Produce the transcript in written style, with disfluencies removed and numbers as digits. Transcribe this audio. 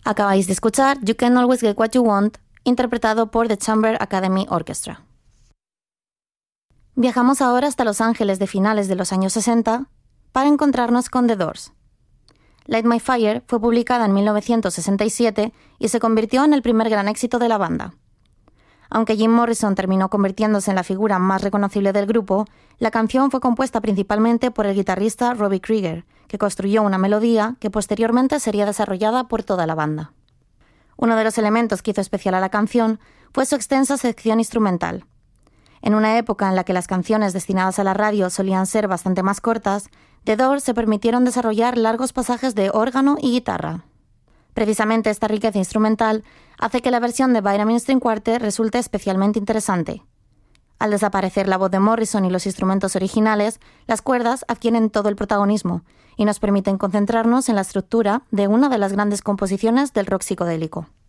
Acabáis de escuchar You Can Always Get What You Want, interpretado por The Chamber Academy Orchestra. Viajamos ahora hasta Los Ángeles de finales de los años 60 para encontrarnos con The Doors. Light My Fire fue publicada en 1967 y se convirtió en el primer gran éxito de la banda. Aunque Jim Morrison terminó convirtiéndose en la figura más reconocible del grupo, la canción fue compuesta principalmente por el guitarrista Robbie Krieger, que construyó una melodía que posteriormente sería desarrollada por toda la banda. Uno de los elementos que hizo especial a la canción fue su extensa sección instrumental. En una época en la que las canciones destinadas a la radio solían ser bastante más cortas, The Doors se permitieron desarrollar largos pasajes de órgano y guitarra. Precisamente esta riqueza instrumental hace que la versión de Vitamin String Quartet resulte especialmente interesante. Al desaparecer la voz de Morrison y los instrumentos originales, las cuerdas adquieren todo el protagonismo y nos permiten concentrarnos en la estructura de una de las grandes composiciones del rock psicodélico.